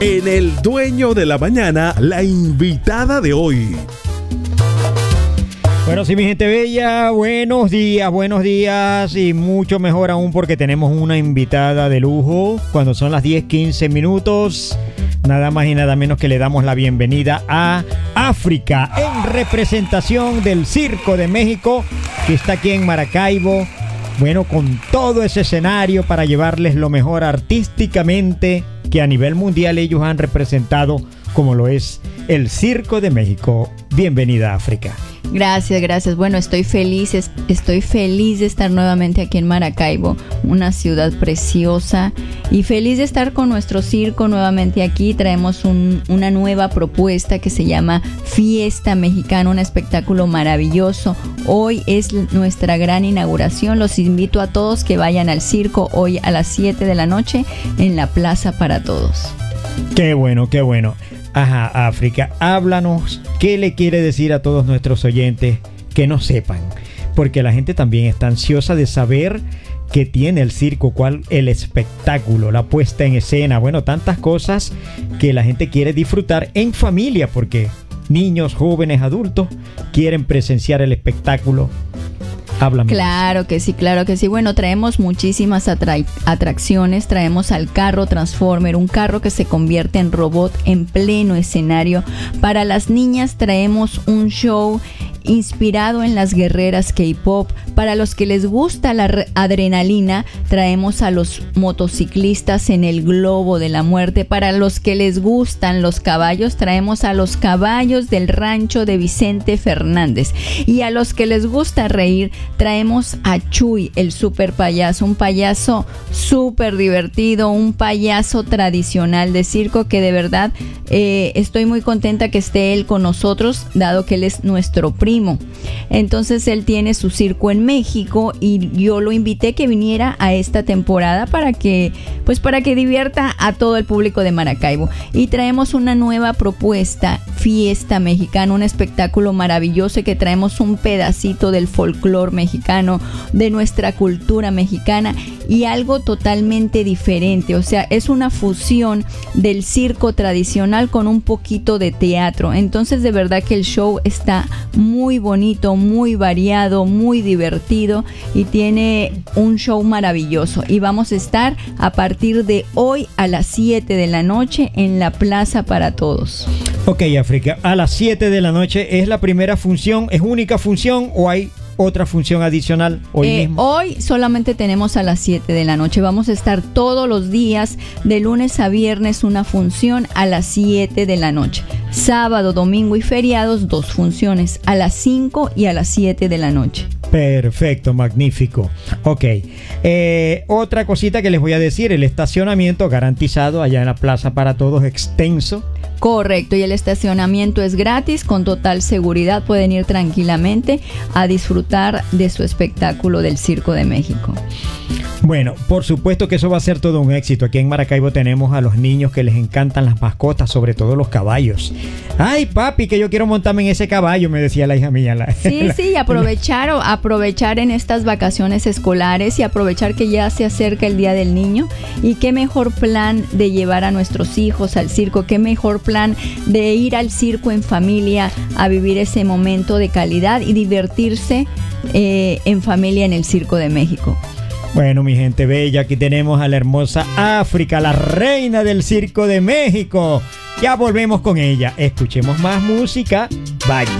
En El Dueño de la Mañana, la invitada de hoy. Bueno, sí, mi gente bella, buenos días y mucho mejor aún porque tenemos una invitada de lujo cuando son las 10:15 minutos. Nada más y nada menos que le damos la bienvenida a África en representación del Circo de México que está aquí en Maracaibo. Bueno, con todo ese escenario para llevarles lo mejor artísticamente que a nivel mundial ellos han representado, como lo es el Circo de México. Bienvenida, África. Gracias. Bueno, estoy feliz de estar nuevamente aquí en Maracaibo, una ciudad preciosa, y feliz de estar con nuestro circo nuevamente aquí. Traemos una nueva propuesta que se llama Fiesta Mexicana, un espectáculo maravilloso. Hoy es nuestra gran inauguración. Los invito a todos que vayan al circo hoy a las 7 de la noche en la Plaza para Todos. Qué bueno. Ajá, África, háblanos, ¿qué le quiere decir a todos nuestros oyentes que no sepan? Porque la gente también está ansiosa de saber qué tiene el circo, cuál el espectáculo, la puesta en escena, bueno, tantas cosas que la gente quiere disfrutar en familia, porque niños, jóvenes, adultos quieren presenciar el espectáculo. Háblame. Claro que sí. Bueno, traemos muchísimas atracciones. Traemos al carro Transformer, un carro que se convierte en robot en pleno escenario. Para las niñas traemos un show inspirado en las guerreras K-pop. Para los que les gusta la adrenalina, traemos a los motociclistas en el globo de la muerte. Para los que les gustan los caballos, traemos a los caballos del rancho de Vicente Fernández. Y a los que les gusta reír, traemos a Chuy, el super payaso, un payaso súper divertido, un payaso tradicional de circo que de verdad estoy muy contenta que esté él con nosotros, dado que él es nuestro primo. Entonces él tiene su circo en México y yo lo invité que viniera a esta temporada para que divierta a todo el público de Maracaibo. Y traemos una nueva propuesta, Fiesta Mexicana, un espectáculo maravilloso que traemos un pedacito del folclore mexicano, de nuestra cultura mexicana y algo totalmente diferente. O sea, es una fusión del circo tradicional con un poquito de teatro. Entonces, de verdad que el show está muy bonito, muy variado, muy divertido y tiene un show maravilloso. Y vamos a estar a partir de hoy a las 7 de la noche en la Plaza para Todos. Ok, África, a las 7 de la noche es la primera función, ¿es única función o hay otra función adicional hoy mismo? Hoy solamente tenemos a las 7 de la noche. Vamos a estar todos los días, de lunes a viernes, una función a las 7 de la noche. Sábado, domingo y feriados, 2 funciones, a las 5 y a las 7 de la noche. Perfecto, magnífico. Ok, otra cosita que les voy a decir, el estacionamiento garantizado allá en la Plaza para Todos, extenso. Correcto, y el estacionamiento es gratis, con total seguridad. Pueden ir tranquilamente a disfrutar de su espectáculo del Circo de México. Bueno, por supuesto que eso va a ser todo un éxito. Aquí en Maracaibo tenemos a los niños que les encantan las mascotas, sobre todo los caballos. Ay, papi, que yo quiero montarme en ese caballo, me decía la hija mía. Sí, aprovechar en estas vacaciones escolares y aprovechar que ya se acerca el Día del Niño. Y qué mejor plan de llevar a nuestros hijos al circo, qué mejor plan de ir al circo en familia a vivir ese momento de calidad y divertirse en familia en el Circo de México. Bueno, mi gente bella, aquí tenemos a la hermosa África, la reina del Circo de México. Ya volvemos con ella. Escuchemos más música. Vaya.